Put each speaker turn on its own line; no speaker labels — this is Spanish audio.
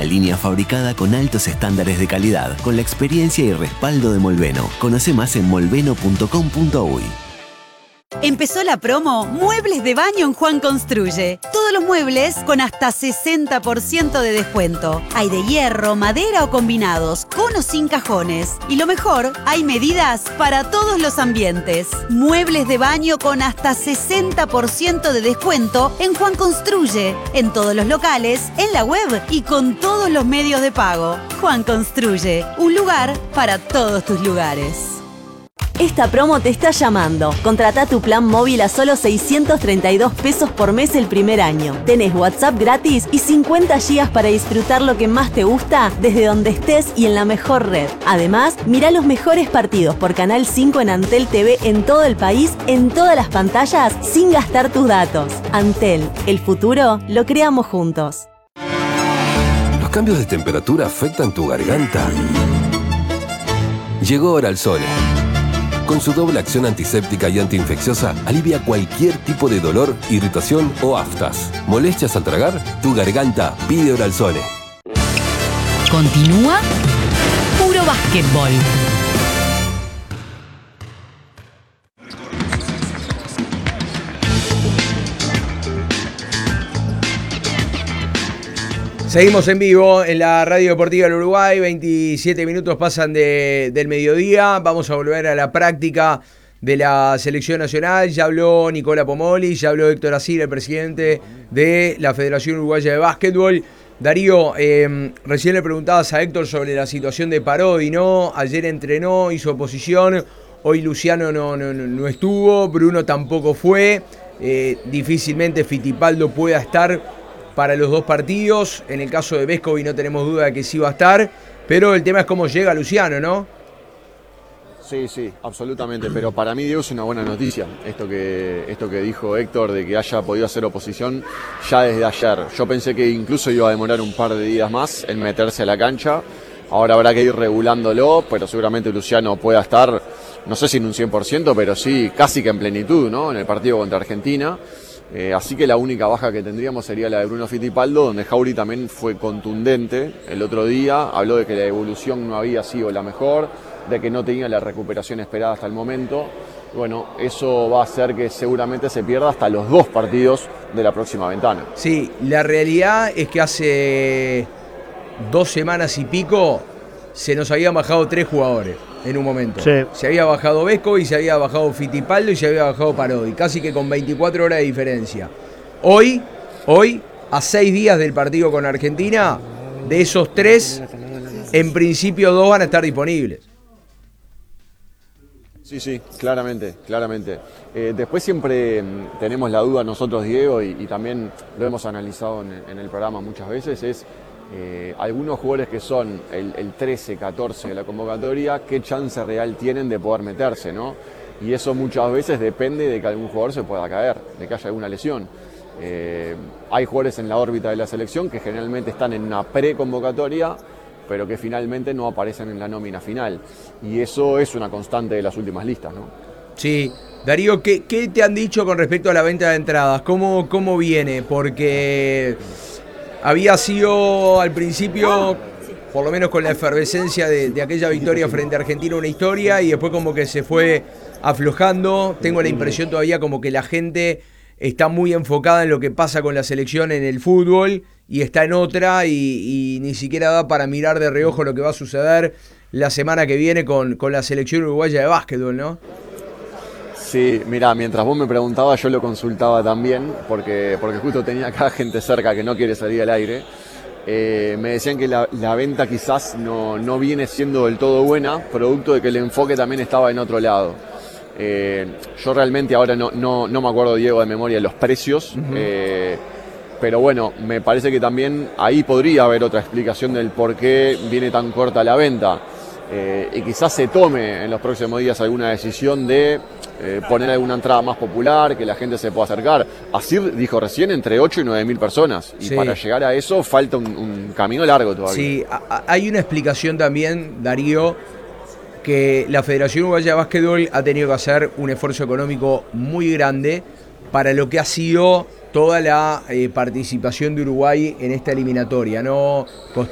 Una línea fabricada con altos estándares de calidad, con la experiencia y respaldo de Molveno. Conoce más en molveno.com.uy.
Empezó la promo Muebles de Baño en Juan Construye. Todos los muebles con hasta 60% de descuento. Hay de hierro, madera o combinados, con o sin cajones. Y lo mejor, hay medidas para todos los ambientes. Muebles de baño con hasta 60% de descuento en Juan Construye. En todos los locales, en la web y con todos los medios de pago. Juan Construye, un lugar para todos tus lugares.
Esta promo te está llamando. Contratá tu plan móvil a solo 632 pesos por mes el primer año. Tenés WhatsApp gratis y 50 gigas para disfrutar lo que más te gusta desde donde estés y en la mejor red. Además, mirá los mejores partidos por Canal 5 en Antel TV en todo el país, en todas las pantallas, sin gastar tus datos. Antel, el futuro lo creamos juntos.
¿Los cambios de temperatura afectan tu garganta? Llegó Oralsone. Con su doble acción antiséptica y antiinfecciosa, alivia cualquier tipo de dolor, irritación o aftas. ¿Molestias al tragar? Tu garganta pide Oralsone.
Continúa Puro Básquetbol.
Seguimos en vivo en la Radio Deportiva del Uruguay, 27 minutos pasan del mediodía, vamos a volver a la práctica de la selección nacional. Ya habló Nicola Pomoli, ya habló Héctor Asir, el presidente de la Federación Uruguaya de Básquetbol. Darío, recién le preguntabas a Héctor sobre la situación de Parodi, ¿no? Ayer entrenó, hizo oposición, hoy Luciano no estuvo, Bruno tampoco fue, difícilmente Fittipaldo pueda estar para los dos partidos. En el caso de Vescovi no tenemos duda de que sí va a estar, pero el tema es cómo llega Luciano, ¿no?
Sí, absolutamente, pero para mí, Diego, es una buena noticia esto que dijo Héctor, de que haya podido hacer oposición ya desde ayer. Yo pensé que incluso iba a demorar un par de días más en meterse a la cancha. Ahora habrá que ir regulándolo, pero seguramente Luciano pueda estar, no sé si en un 100%, pero sí casi que en plenitud, ¿no? En el partido contra Argentina. Así que la única baja que tendríamos sería la de Bruno Fittipaldo, donde Jauri también fue contundente el otro día, habló de que la evolución no había sido la mejor, de que no tenía la recuperación esperada hasta el momento. Bueno, eso va a hacer que seguramente se pierda hasta los dos partidos de la próxima ventana.
Sí, la realidad es que hace 2 semanas y pico se nos habían bajado 3 jugadores en un momento. Sí. Se había bajado Vescovi, se había bajado Fittipaldo y se había bajado Parodi, casi que con 24 horas de diferencia. Hoy, a 6 días del partido con Argentina, de esos 3, en principio 2 van a estar disponibles.
Sí, claramente. Después siempre tenemos la duda nosotros, Diego, y también lo hemos analizado en el programa muchas veces, es algunos jugadores que son el 13, 14 de la convocatoria, qué chance real tienen de poder meterse, ¿no? Y eso muchas veces depende de que algún jugador se pueda caer, de que haya alguna lesión. Hay jugadores en la órbita de la selección que generalmente están en una preconvocatoria, pero que finalmente no aparecen en la nómina final. Y eso es una constante de las últimas listas, ¿no?
Sí. Darío, ¿qué te han dicho con respecto a la venta de entradas? ¿Cómo viene? Porque había sido al principio, por lo menos con la efervescencia de aquella victoria frente a Argentina, una historia, y después como que se fue aflojando. Tengo la impresión todavía como que la gente está muy enfocada en lo que pasa con la selección en el fútbol y está en otra y ni siquiera da para mirar de reojo lo que va a suceder la semana que viene con la selección uruguaya de básquetbol, ¿no?
Sí, mirá, mientras vos me preguntabas yo lo consultaba también, porque justo tenía acá gente cerca que no quiere salir al aire. Me decían que la venta quizás no viene siendo del todo buena, producto de que el enfoque también estaba en otro lado. Yo realmente ahora no me acuerdo, Diego, de memoria los precios, pero bueno, me parece que también ahí podría haber otra explicación del por qué viene tan corta la venta. Y quizás se tome en los próximos días alguna decisión de poner alguna entrada más popular, que la gente se pueda acercar. Asir dijo recién entre 8 y 9 mil personas, y sí, para llegar a eso falta un camino largo todavía.
Sí, hay una explicación también, Darío, que la Federación Uruguaya de Básquetbol ha tenido que hacer un esfuerzo económico muy grande para lo que ha sido toda la participación de Uruguay en esta eliminatoria, ¿no?